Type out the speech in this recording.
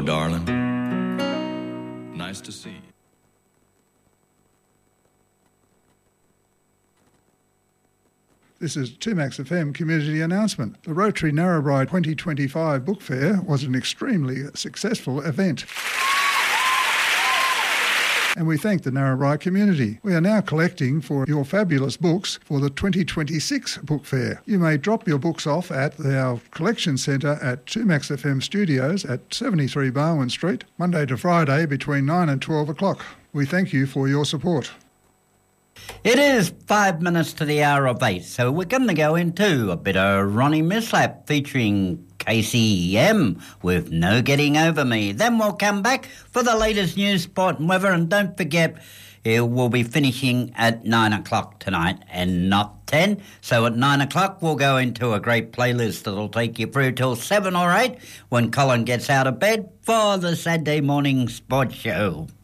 Darling, nice to see you. This is 2Max FM community announcement. The Rotary Narrabri 2025 Book Fair was an extremely successful event. And we thank the Narrabri community. We are now collecting for your fabulous books for the 2026 Book Fair. You may drop your books off at our collection centre at 2Max FM Studios at 73 Barwon Street, Monday to Friday between 9 and 12 o'clock. We thank you for your support. It is 5 minutes to the hour of 8, so we're going to go into a bit of Ronnie Mislap featuring KCM with No Getting Over Me. Then we'll come back for the latest news, sport and weather, and don't forget, it will be finishing at 9 o'clock tonight and not 10. So at 9 o'clock, we'll go into a great playlist that'll take you through till 7 or 8 when Colin gets out of bed for the Saturday morning sports show.